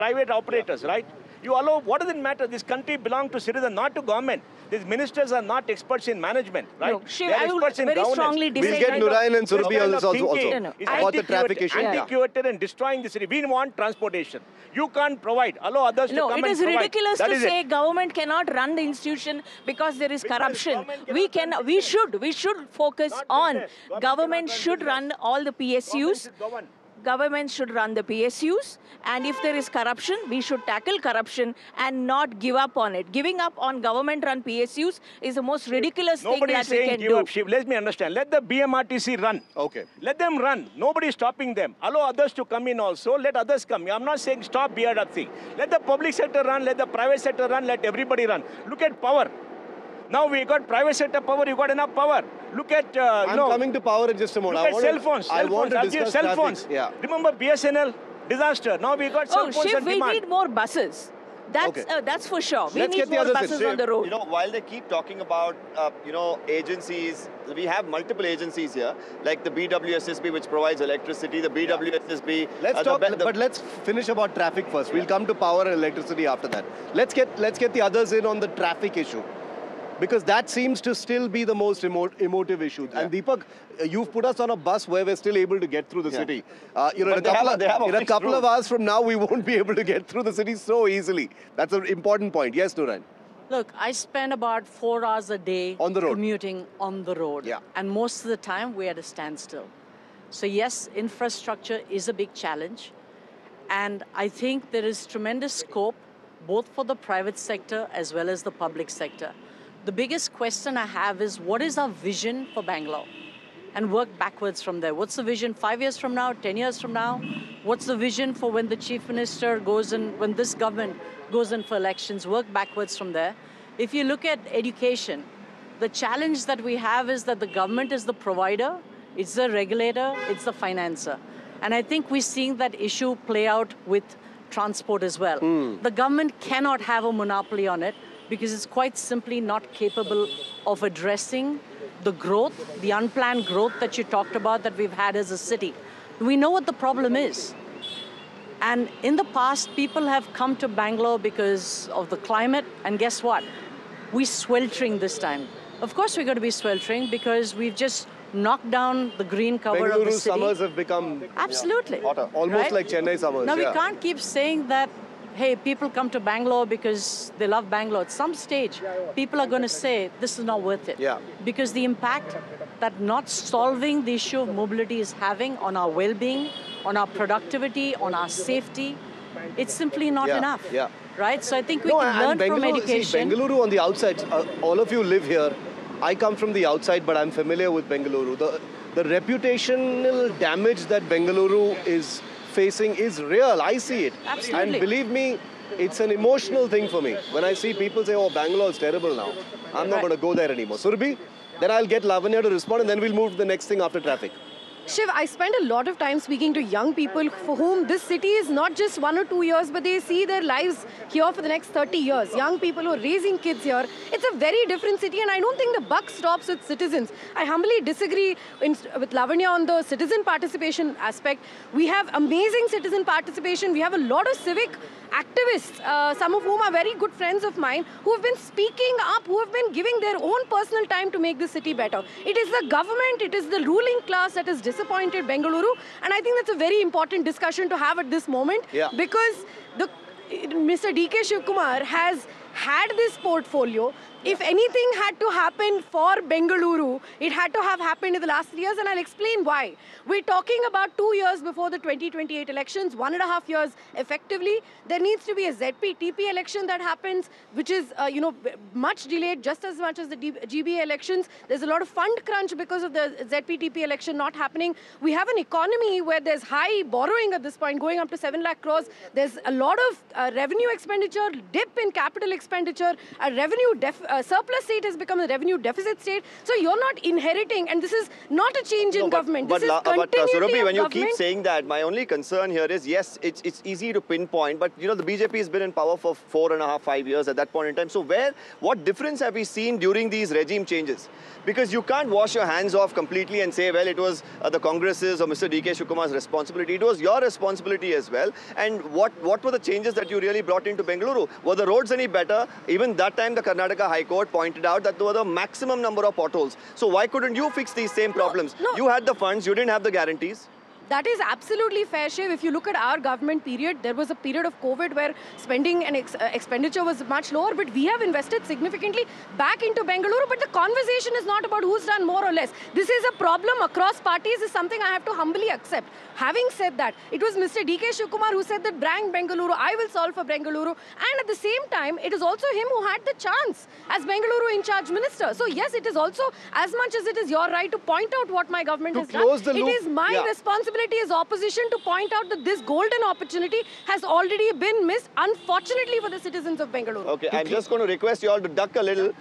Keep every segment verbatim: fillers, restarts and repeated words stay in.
private operators, right? You allow, what does it matter? This country belongs to citizens, not to government. These ministers are not experts in management, right? No, Shiv, they are I will experts in very governance. strongly This disagree. We'll get Nurayan and Surabhi kind also, of also thinking No, no, is about the traffic antiquated- issue. Yeah. Antiquated and destroying the city. We want transportation. You can't provide. Allow others No, to come it and is provide. ridiculous That to is say it. government cannot run the institution because there is Because corruption. government We cannot can, run we business. should, we should focus Not on business. Government government cannot run should business. run all the P S Government Us. should govern. Government should run the P S Us, and if there is corruption, we should tackle corruption and not give up on it. Giving up on government-run P S Us is the most ridiculous Nobody thing is that we saying can give do. up. Shiv, let me understand. Let the B M R T C run. Okay. Let them run. Nobody is stopping them. Allow others to come in also. Let others come. I'm not saying stop B R T C. Let the public sector run. Let the private sector run. Let everybody run. Look at power. Now we got private sector power. You got enough power. Look at uh, I'm no. coming to power in just a moment. Look I at want cell to- phones. Cell I want phones. to I'll give discuss cell traffic. phones. Yeah. Remember B S N L disaster. Now we got cell Oh, phones Shiv, on we demand. need more buses. That's, Okay. uh, that's for sure. We Let's need get the more others in. buses Shiv, on the road. You know, while they keep talking about, uh, you know, agencies, we have multiple agencies here, like the B W S S B, which provides electricity, the B W S S B. Let's uh, talk, the, the, but let's finish about traffic first. We'll come to power and electricity after that. Let's get let's get the others in on the traffic issue, because that seems to still be the most emo emotive issue. Yeah. And Deepak, uh, you've put us on a bus where we're still able to get through the Yeah. city. Uh, you know, But in a they have couple, a- of, they have a in a fixed couple of route. hours from now, we won't be able to get through the city so easily. That's an important point. Yes, Nurayan. Look, I spend about four hours a day On the road. commuting on the road. Yeah. And most of the time, we're at a standstill. So yes, infrastructure is a big challenge. And I think there is tremendous scope, both for the private sector as well as the public sector. The biggest question I have is, what is our vision for Bangalore? And work backwards from there. What's the vision five years from now, ten years from now? What's the vision for when the chief minister goes in, when this government goes in for elections? Work backwards from there. If you look at education, the challenge that we have is that the government is the provider, it's the regulator, it's the financer. And I think we're seeing that issue play out with transport as well. Hmm. The government cannot have a monopoly on it because it's quite simply not capable of addressing the growth, the unplanned growth that you talked about that we've had as a city. We know what the problem is. And in the past, people have come to Bangalore because of the climate, and guess what? We're sweltering this time. Of course we're going to be sweltering because we've just knocked down the green cover of the Bengaluru city. summers have become Absolutely. Hotter. almost Right? like Chennai summers. Now, we yeah. can't keep saying that, hey, people come to Bangalore because they love Bangalore. At some stage, people are going to say, this is not worth it. Yeah. Because the impact that not solving the issue of mobility is having on our well-being, on our productivity, on our safety, it's simply not Yeah, enough. yeah. Right? So I think we No, can and learn from Bengaluru, education. See, Bengaluru on the outside, uh, all of you live here. I come from the outside, but I'm familiar with Bengaluru. The, the reputational damage that Bengaluru is facing is real. I see it. Absolutely. And believe me, it's an emotional thing for me. When I see people say, oh, Bangalore is terrible now. I'm not Right. going to go there anymore. Surabhi, then I'll get Lavanya to respond and then we'll move to the next thing after traffic. Shiv, I spend a lot of time speaking to young people for whom this city is not just one or two years, but they see their lives here for the next thirty years. Young people who are raising kids here. It's a very different city, and I don't think the buck stops with citizens. I humbly disagree in, with Lavanya on the citizen participation aspect. We have amazing citizen participation. We have a lot of civic activists, uh, some of whom are very good friends of mine, who have been speaking up, who have been giving their own personal time to make the city better. It is the government, it is the ruling class that has disappointed Bengaluru, and I think that's a very important discussion to have at this moment, Yeah. because the Mister D K Shivkumar has had this portfolio. If anything had to happen for Bengaluru, it had to have happened in the last three years, and I'll explain why. We're talking about two years before the twenty twenty-eight elections, one and a half years effectively. There needs to be a Z P T P election that happens, which is, uh, you know, much delayed, just as much as the D G B A elections. There's a lot of fund crunch because of the Z P T P election not happening. We have an economy where there's high borrowing at this point, going up to seven lakh crores. There's a lot of uh, revenue expenditure, dip in capital expenditure, a revenue def uh, surplus state has become a revenue deficit state. So you're not inheriting, and this is not a change in No, but- government. But, this La- is but uh, continuity Surabhi, of when you government. keep saying that, my only concern here is, yes, it's it's easy to pinpoint, but you know the B J P has been in power for four and a half, five years at that point in time. So where, what difference have we seen during these regime changes? Because you can't wash your hands off completely and say, well, it was uh, the Congress's or Mister D K Shivkumar's responsibility. It was your responsibility as well. And what, what were the changes that you really brought into Bengaluru? Were the roads any better? Even that time, the Karnataka High Court pointed out that there were the maximum number of potholes. So why couldn't you fix these same problems? no. You had the funds, you didn't have the guarantees. That is absolutely fair, Shiv. If you look at our government period, there was a period of COVID where spending and ex uh, expenditure was much lower, but we have invested significantly back into Bengaluru. But the conversation is not about who's done more or less. This is a problem across parties, is something I have to humbly accept. Having said that, it was Mister D K Shivkumar who said that bring Bengaluru, I will solve for Bengaluru. And at the same time, it is also him who had the chance as Bengaluru in charge minister. So yes, it is also, as much as it is your right to point out what my government To has close done, the it loop, is my yeah. responsibility as opposition to point out that this golden opportunity has already been missed, unfortunately, for the citizens of Bengaluru. Okay, I'm just going to request you all to duck a little.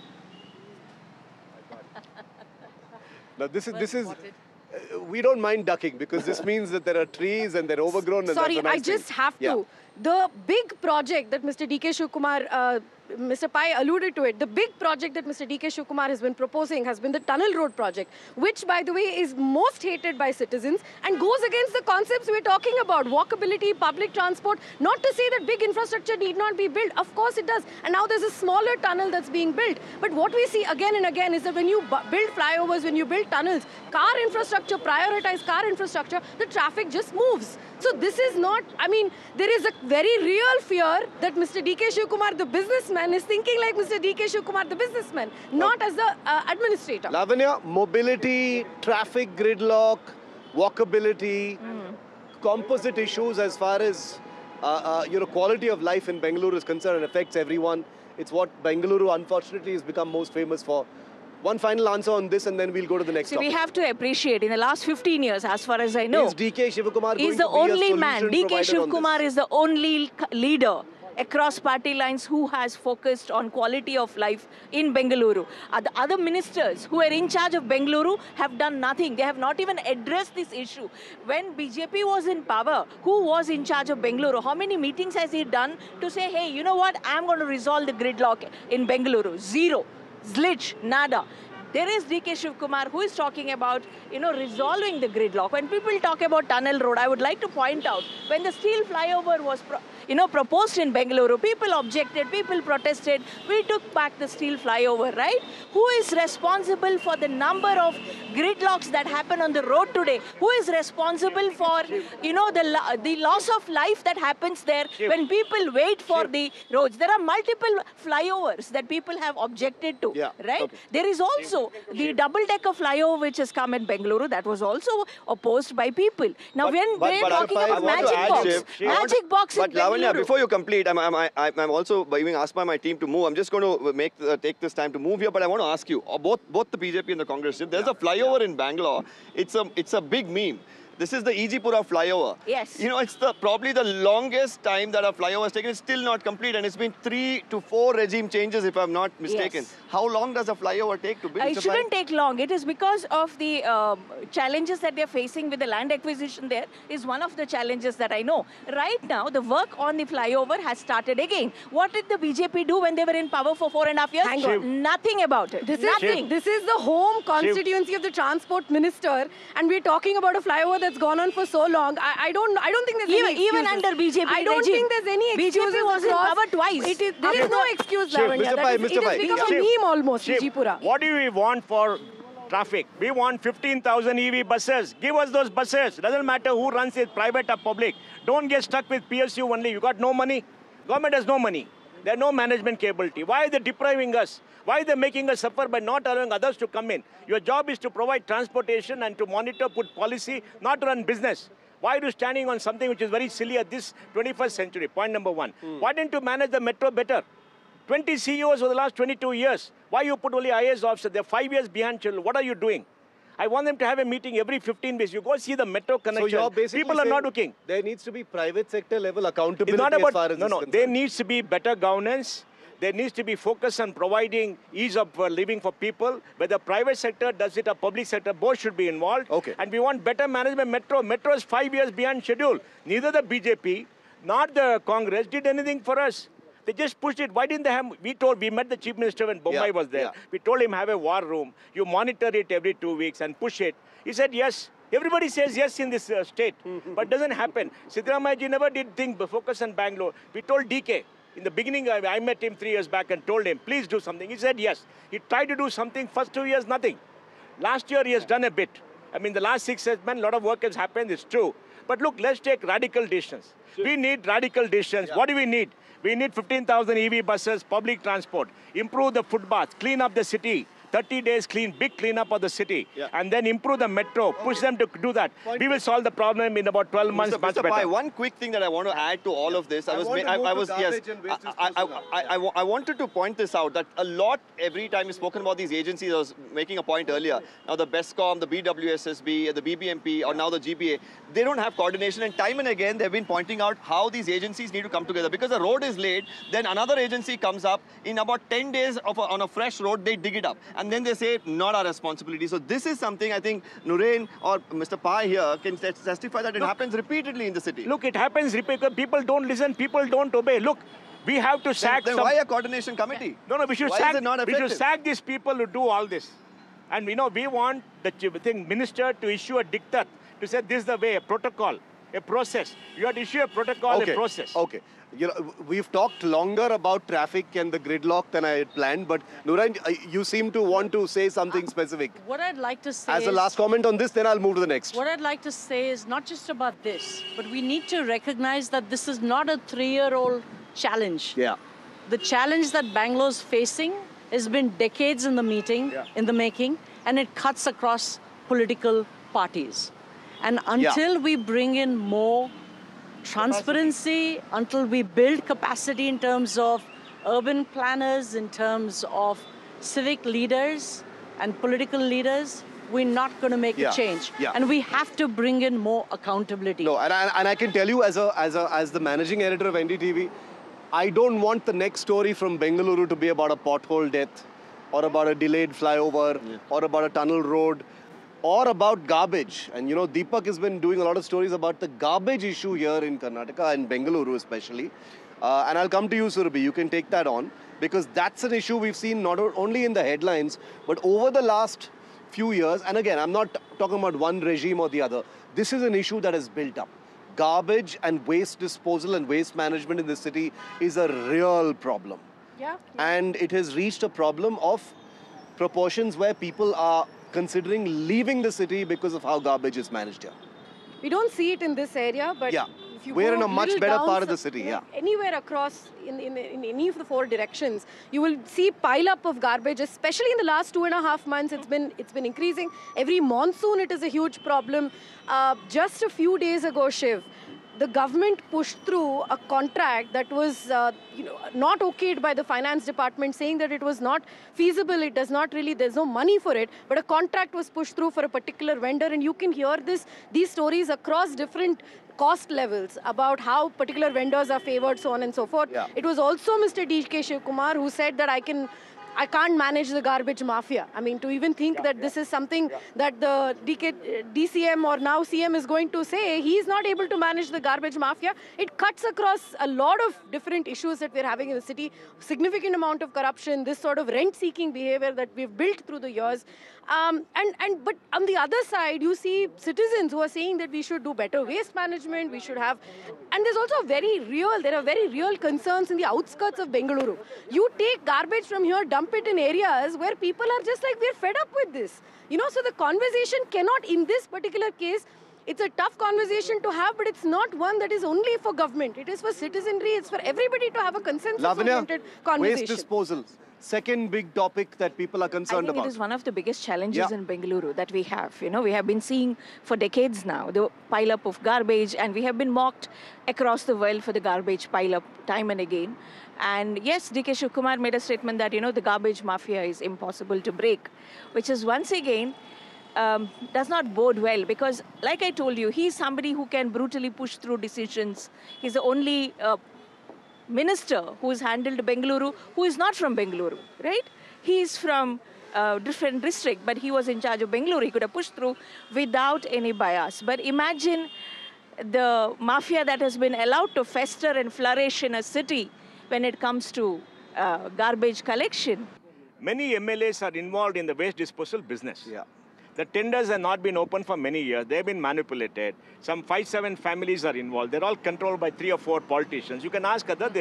Now this is this is. Uh, we don't mind ducking because this means that there are trees and they're overgrown. And Sorry, that's a nice I just thing. have to. Yeah. The big project that Mister D K Shivkumar, uh, Mister Pai alluded to it, the big project that Mister D K Shivkumar has been proposing has been the Tunnel Road project, which, by the way, is most hated by citizens and goes against the concepts we're talking about, walkability, public transport. Not to say that big infrastructure need not be built. Of course it does. And now there's a smaller tunnel that's being built. But what we see again and again is that when you bu- build flyovers, when you build tunnels, car infrastructure, prioritize car infrastructure, the traffic just moves. So this is not, I mean, there is a very real fear that Mister D K Shivkumar, the businessman, is thinking like Mister D K Shivkumar, the businessman, not as the uh, administrator. Lavanya, mobility, traffic gridlock, walkability, composite issues as far as uh, uh, you know, quality of life in Bengaluru is concerned and affects everyone. It's what Bengaluru unfortunately has become most famous for. One final answer on this and then we'll go to the next So we topic. have to appreciate, in the last fifteen years, as far as I know, Is D K Shivkumar he's going the to be a only man. solution D K provider on Shivkumar this? is the only c- leader across party lines who has focused on quality of life in Bengaluru. Uh, the other ministers who are in charge of Bengaluru have done nothing. They have not even addressed this issue. When B J P was in power, who was in charge of Bengaluru? How many meetings has he done to say, hey, you know what, I'm going to resolve the gridlock in Bengaluru? Zero. Zlich. Nada. There is D K Shivkumar who is talking about, you know, resolving the gridlock. When people talk about tunnel road, I would like to point out, when the steel flyover was, pro you know, proposed in Bengaluru, people objected, people protested. We took back the steel flyover, right? Who is responsible for the number of gridlocks that happen on the road today? Who is responsible for, you know, the, lo the loss of life that happens there when people wait for the roads? There are multiple flyovers that people have objected to, Yeah, right? okay. There is also the double-decker flyover which has come in Bengaluru that was also opposed by people. Now, But- when but- we're but talking I- I about want to magic add, box, Shiv, I want magic to- box But in Lavanya, Bengaluru. before you complete, I'm, I'm, I'm I'm also being asked by my team to move. I'm just going to make uh, take this time to move here, but I want to ask you, uh, both both the B J P and the Congress, if there's a flyover in Bangalore, it's a it's a big meme. This is the E G Pura flyover. Yes. You know, it's the probably the longest time that a flyover has taken. It's still not complete, and it's been three to four regime changes, if I'm not mistaken. Yes. How long does a flyover take to build? Uh, It Mister Pai? shouldn't take long. It is because of the um, challenges that they're facing with the land acquisition there is one of the challenges that I know. Right now, the work on the flyover has started again. What did the B J P do when they were in power for four and a half years? Hang on. Nothing about it. This Nothing. is, this is the home constituency of the transport minister, and we're talking about a flyover that's gone on for so long. I, I don't I don't think there's Even, any even excuses. under B J P I don't regime. think there's any B J P excuses was in across- power twice. It is, there is no excuse, Shiv, Lavanya. Mister That Pai, is- Mister it Pai. has become Shiv, a meme almost, Shiv, Vijaypura. what do we want for traffic? We want fifteen thousand E V buses. Give us those buses. Doesn't matter who runs it, private or public. Don't get stuck with P S U only. You got no money. Government has no money. There's no management capability. Why are they depriving us? Why are they making us suffer by not allowing others to come in? Your job is to provide transportation and to monitor, put policy, not to run business. Why are you standing on something which is very silly at this twenty-first century? Point number one. Why didn't you manage the metro better? twenty C E Os over the last twenty-two years. Why you put only I A S officers? They're five years behind children. What are you doing? I want them to have a meeting every fifteen days. You go see the metro So connection. you're basically People are not saying looking. there needs to be private sector level accountability It's not as about, far as no, this no. is There concerned. needs to be better governance. There needs to be focus on providing ease of uh, living for people. Whether private sector does it or public sector, both should be involved. Okay. And we want better management. Metro. Metro is five years behind schedule. Neither the B J P nor the Congress did anything for us. They just pushed it. Why didn't they have? We told, we met the chief minister when Bombay Yeah, was there. yeah. We told him have a war room. You monitor it every two weeks and push it. He said yes. Everybody says yes in this uh, state, but doesn't happen. Siddaramaiah ji never did think focus on Bangalore. We told D K. In the beginning, I, I met him three years back and told him, please do something. He said yes. He tried to do something. First two years, nothing. Last year, he has done a bit. I mean, the last six years, man, a lot of work has happened. It's true. But look, let's take radical decisions. Sure. We need radical decisions. Yeah. What do we need? We need fifteen thousand E V buses, public transport, improve the footpaths, clean up the city. thirty days clean, big cleanup of the city, yeah. and then improve the metro, push them to do that. Point we will solve the problem in about twelve months, Mister much Mister better. Pai, one quick thing that I want to add to all of this. I, I was, want to I, move I to was, yes, garbage and waste I, I, disposal I, now. I, I, I wanted to point this out that a lot every time you've spoken about these agencies. I was making a point earlier. Now the BESCOM, the B W S S B, the B B M P, or now the G B A, they don't have coordination. And time and again, they've been pointing out how these agencies need to come together because the road is laid. Then another agency comes up in about ten days of a, on a fresh road. They dig it up, and then they say not our responsibility. So this is something I think Nurain or Mister Pai here can testify that it Look, happens repeatedly in the city. Look, it happens repeatedly. People don't listen. People don't obey. Look, we have to sack then, then some. why a coordination committee? No, no, we should why sack. is it not we effective? should sack these people who do all this. And you know, we want the thing minister to issue a diktat to say this is the way, a protocol, a process. You have to issue a protocol, okay. a process. Okay. You know, we've talked longer about traffic and the gridlock than I had planned, but Nurain, you seem to want to say something specific. What I'd like to say As a is, last comment on this, then I'll move to the next. what I'd like to say is not just about this, but we need to recognize that this is not a three-year-old challenge. Yeah. The challenge that Bangalore's facing has been decades in the meeting, Yeah. in the making, and it cuts across political parties. And until we bring in more transparency, until we build capacity in terms of urban planners, in terms of civic leaders and political leaders, we're not going to make Yeah. a change. Yeah. And we have to bring in more accountability. No, and I, and I can tell you as a as a as the managing editor of N D T V, I don't want the next story from Bengaluru to be about a pothole death, or about a delayed flyover, yeah. or about a tunnel road, or about garbage. And you know, Deepak has been doing a lot of stories about the garbage issue here in Karnataka and Bengaluru especially. Uh, and I'll come to you, Surabhi. You can take that on, because that's an issue we've seen not only in the headlines, but over the last few years. And again, I'm not talking about one regime or the other. This is an issue that has built up. Garbage and waste disposal and waste management in the city is a real problem. Yeah. And it has reached a problem of proportions where people are considering leaving the city because of how garbage is managed here. We don't see it in this area, but Yeah. if you We're go in a much little better down part of some- the city, you know, yeah. Anywhere across, in, in, in any of the four directions, you will see pile up of garbage, especially in the last two and a half months. It's been, it's been increasing. Every monsoon, it is a huge problem. Uh, just a few days ago, Shiv, the government pushed through a contract that was uh, you know, not okayed by the finance department, saying that it was not feasible, it does not really, there's no money for it, but a contract was pushed through for a particular vendor, and you can hear this, these stories across different cost levels about how particular vendors are favored, so on and so forth. Yeah. It was also Mister D K Shivkumar who said that I can I can't manage the garbage mafia. I mean, to even think yeah, that yeah. this is something yeah. that the D K, D C M or now C M is going to say, he's not able to manage the garbage mafia. It cuts across a lot of different issues that we're having in the city. Significant amount of corruption, this sort of rent-seeking behavior that we've built through the years. Um, and, and But on the other side, you see citizens who are saying that we should do better waste management, we should have... And there's also very real, there are very real concerns in the outskirts of Bengaluru. You take garbage from here, dump it in areas where people are just like, we're fed up with this. You know, so the conversation cannot, in this particular case, it's a tough conversation to have, but it's not one that is only for government. It is for citizenry, it's for everybody to have a consensus-oriented conversation. Waste disposal. Second big topic that people are concerned I think about. it is one of the biggest challenges Yeah. in Bengaluru that we have. You know, we have been seeing for decades now the pile up of garbage, and we have been mocked across the world for the garbage pile up time and again. And yes, D K Shivkumar made a statement that, you know, the garbage mafia is impossible to break, which is once again um, does not bode well, because like I told you, he's somebody who can brutally push through decisions. He's the only uh, minister who's handled Bengaluru who is not from Bengaluru, right? He's from a different district, but he was in charge of Bengaluru. He could have pushed through without any bias. But imagine the mafia that has been allowed to fester and flourish in a city when it comes to uh, garbage collection. Many M L As are involved in the waste disposal business. Yeah. The tenders have not been open for many years. They've been manipulated. Some five, seven families are involved. They're all controlled by three or four politicians. You can ask other